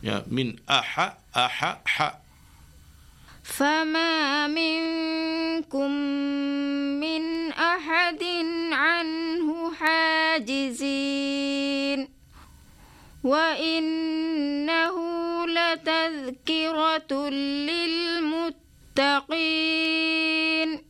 Ya, min aha ha. فما منكم من أحد عنه حاجزين وإنه لتذكرة للمتقين